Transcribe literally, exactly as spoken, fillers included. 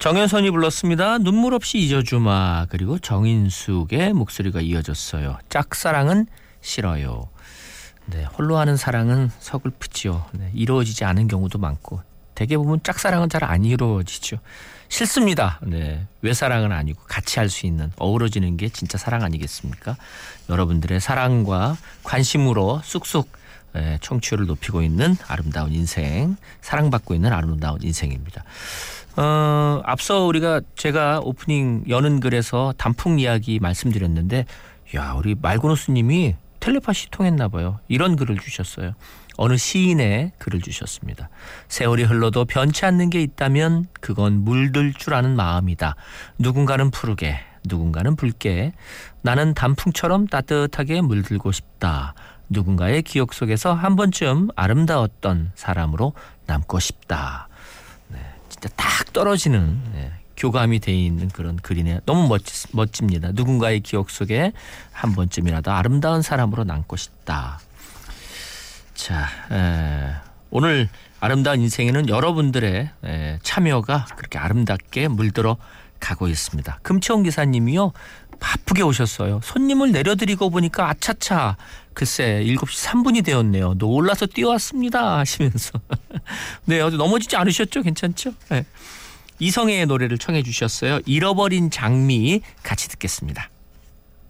정현선이 불렀습니다. 눈물 없이 잊어주마. 그리고 정인숙의 목소리가 이어졌어요. 짝사랑은 싫어요. 네, 홀로 하는 사랑은 서글프지요. 네, 이루어지지 않은 경우도 많고 대개 보면 짝사랑은 잘 안 이루어지죠. 싫습니다. 네, 외사랑은 아니고 같이 할 수 있는 어우러지는 게 진짜 사랑 아니겠습니까? 여러분들의 사랑과 관심으로 쑥쑥 네, 청취율을 높이고 있는 아름다운 인생, 사랑받고 있는 아름다운 인생입니다. 어, 앞서 우리가 제가 오프닝 여는 글에서 단풍 이야기 말씀드렸는데 야, 우리 말고노스님이 텔레파시 통했나 봐요. 이런 글을 주셨어요. 어느 시인의 글을 주셨습니다. 세월이 흘러도 변치 않는 게 있다면 그건 물들 줄 아는 마음이다. 누군가는 푸르게, 누군가는 붉게. 나는 단풍처럼 따뜻하게 물들고 싶다. 누군가의 기억 속에서 한 번쯤 아름다웠던 사람으로 남고 싶다. 네, 진짜 딱 떨어지는 네, 교감이 돼 있는 그런 글이네요. 너무 멋지, 멋집니다. 누군가의 기억 속에 한 번쯤이라도 아름다운 사람으로 남고 싶다. 자, 에, 오늘 아름다운 인생에는 여러분들의 에, 참여가 그렇게 아름답게 물들어 가고 있습니다. 금치원 기사님이요. 바쁘게 오셨어요. 손님을 내려드리고 보니까 아차차 글쎄 일곱 시 삼 분이 되었네요. 놀라서 뛰어왔습니다 하시면서 네, 어디 넘어지지 않으셨죠? 괜찮죠? 네. 이성애의 노래를 청해 주셨어요. 잃어버린 장미 같이 듣겠습니다.